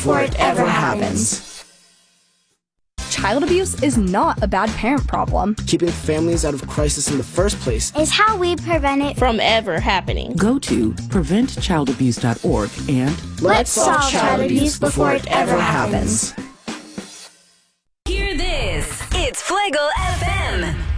before it ever happens. Child abuse is not a bad parent problem. Keeping families out of crisis in the first place is how we prevent it from ever happening. Go to preventchildabuse.org and let's solve child abuse before it ever happens. Hear this. It's Flagel FM.